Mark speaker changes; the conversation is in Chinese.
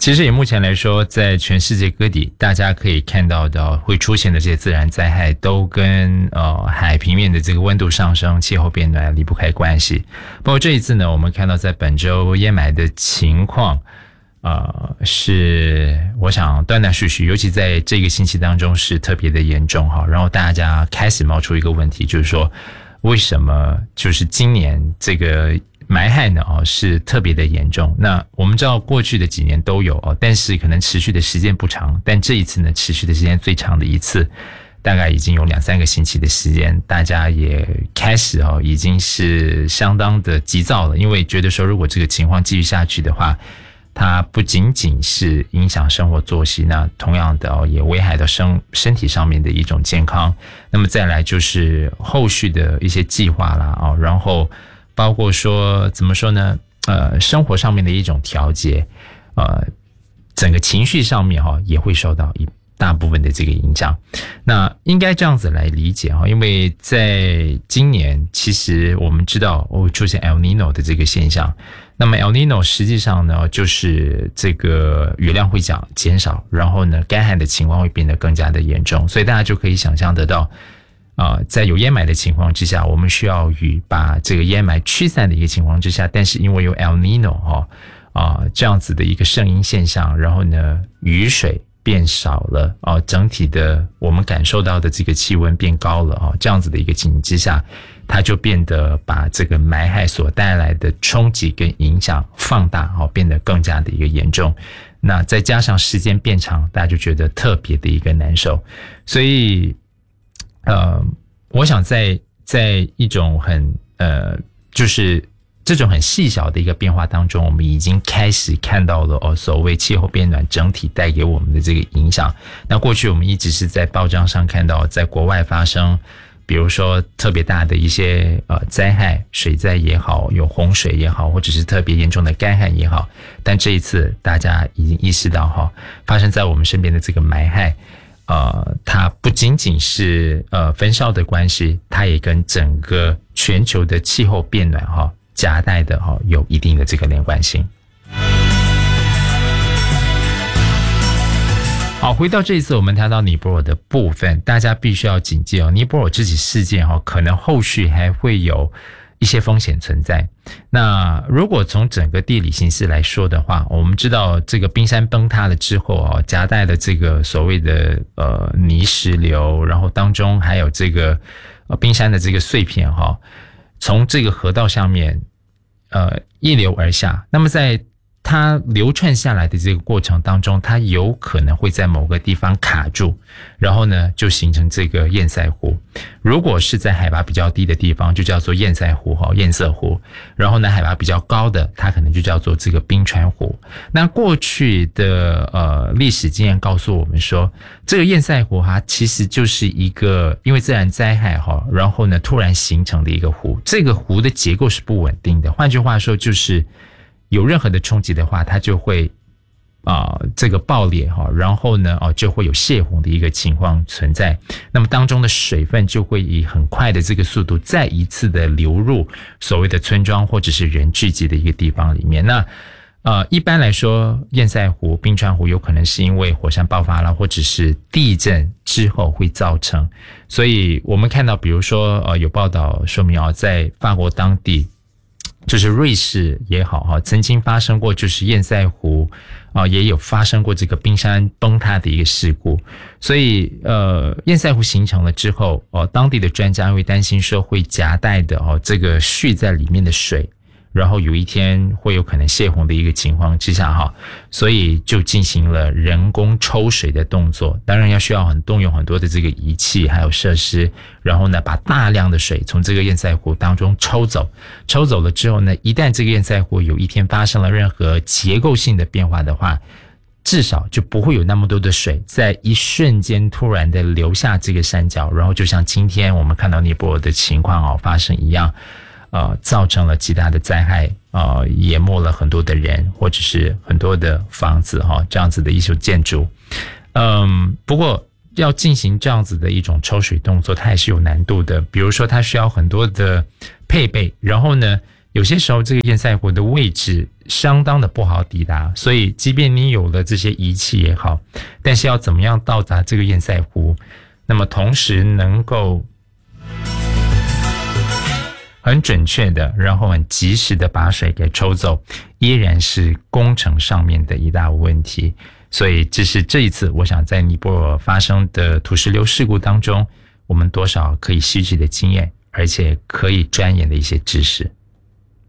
Speaker 1: 其实以目前来说，在全世界各地，大家可以看到的会出现的这些自然灾害，都跟海平面的这个温度上升、气候变暖离不开关系。不过这一次呢，我们看到在本周淹霾的情况，是我想断断续续，尤其在这个星期当中是特别的严重哈。然后大家开始冒出一个问题，就是说为什么就是今年这个霾害呢是特别的严重。那我们知道过去的几年都有但是可能持续的时间不长，但这一次呢持续的时间最长的一次，大概已经有2-3个星期的时间，大家也开始已经是相当的急躁了，因为觉得说如果这个情况继续下去的话，它不仅仅是影响生活作息，那同样的也危害到身体上面的一种健康。那么再来就是后续的一些计划啦然后包括说怎么说呢生活上面的一种调节，整个情绪上面也会受到一大部分的这个影响。那应该这样子来理解因为在今年其实我们知道会出现 El Nino 的这个现象。那么 El Nino 实际上呢就是这个雨量会减少，然后呢干旱的情况会变得更加的严重，所以大家就可以想象得到在有淹霾的情况之下，我们需要雨把这个淹霾驱散的一个情况之下，但是因为有 El Nino 这样子的一个圣婴现象，然后呢雨水变少了整体的我们感受到的这个气温变高了这样子的一个情形之下，它就变得把这个霾害所带来的冲击跟影响放大变得更加的一个严重。那再加上时间变长，大家就觉得特别的一个难受。所以我想在一种很就是这种很细小的一个变化当中，我们已经开始看到了所谓气候变暖整体带给我们的这个影响。那过去我们一直是在报章上看到在国外发生比如说特别大的一些灾害，水灾也好，有洪水也好，或者是特别严重的干旱也好，但这一次大家已经意识到发生在我们身边的这个霾害它不仅仅是焚烧的关系，它也跟整个全球的气候变暖夹带的有一定的这个连贯性。好，回到这一次我们谈到尼泊尔的部分，大家必须要谨记尼泊尔这起事件可能后续还会有一些风险存在。那如果从整个地理形势来说的话，我们知道这个冰山崩塌了之后夹带了这个所谓的泥石流，然后当中还有这个冰山的这个碎片从这个河道上面一流而下。那么在它流窜下来的这个过程当中，它有可能会在某个地方卡住，然后呢就形成这个堰塞湖。如果是在海拔比较低的地方就叫做堰塞湖堰塞湖，然后呢海拔比较高的它可能就叫做这个冰川湖。那过去的历史经验告诉我们说，这个堰塞湖它其实就是一个因为自然灾害然后呢突然形成的一个湖。这个湖的结构是不稳定的，换句话说就是有任何的冲击的话，它就会这个爆裂然后呢就会有泄洪的一个情况存在。那么当中的水分就会以很快的这个速度再一次的流入所谓的村庄或者是人聚集的一个地方里面。那一般来说堰塞湖、冰川湖有可能是因为火山爆发了或者是地震之后会造成。所以我们看到比如说有报道说明在法国当地就是瑞士也好曾经发生过就是堰塞湖也有发生过这个冰山崩塌的一个事故。所以堰塞湖形成了之后当地的专家会担心说会夹带的这个蓄在里面的水，然后有一天会有可能泄洪的一个情况之下所以就进行了人工抽水的动作。当然需要动用很多的这个仪器还有设施，然后呢把大量的水从这个堰塞湖当中抽走了之后呢，一旦这个堰塞湖有一天发生了任何结构性的变化的话，至少就不会有那么多的水在一瞬间突然的流下这个山脚，然后就像今天我们看到尼泊尔的情况发生一样造成了极大的灾害淹没了很多的人或者是很多的房子这样子的一些建筑。不过要进行这样子的一种抽水动作它还是有难度的，比如说它需要很多的配备，然后呢有些时候这个堰塞湖的位置相当的不好抵达，所以即便你有了这些仪器也好，但是要怎么样到达这个堰塞湖，那么同时能够很准确的，然后很及时的把水给抽走，依然是工程上面的一大问题。所以这是这一次我想在尼泊尔发生的土石流事故当中，我们多少可以吸取的经验，而且可以钻研的一些知识。